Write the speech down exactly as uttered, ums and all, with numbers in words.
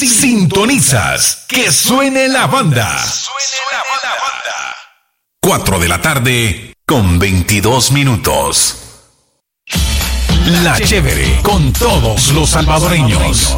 Sintonizas que suene la banda. cuatro de la tarde con veintidós minutos. La Chévere con todos los salvadoreños.